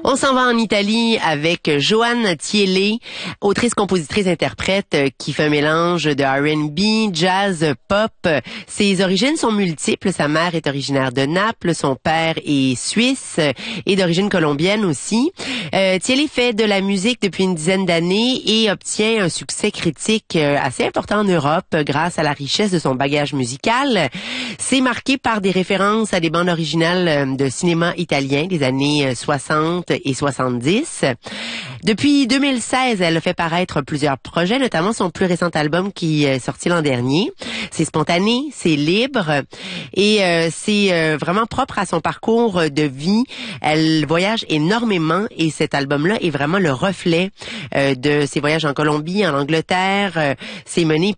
On s'en va en Italie avec Joanne Thielé, autrice, compositrice, interprète qui fait un mélange de R&B, jazz, pop. Ses origines sont multiples. Sa mère est originaire de Naples, son père est suisse et d'origine colombienne aussi. Thielé fait de la musique depuis une dizaine d'années et obtient un succès critique assez important en Europe grâce à la richesse de son bagage musical. C'est marqué par des références à des bandes originales de cinéma italien des années 60 et 70. Depuis 2016, elle a fait paraître plusieurs projets, notamment son plus récent album qui est sorti l'an dernier. C'est spontané, c'est libre et c'est vraiment propre à son parcours de vie. Elle voyage énormément et cet album-là est vraiment le reflet de ses voyages en Colombie, en Angleterre. C'est mené